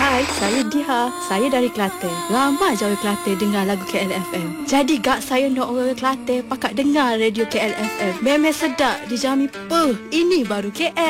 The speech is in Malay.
Hai, saya Diha. Saya dari Kelantan. Lama je orang Kelantan dengar lagu KLFM. Jadi gak saya nak orang Kelantan pakat dengar radio KLFM. Memang sedap dijamin. Ini baru KL.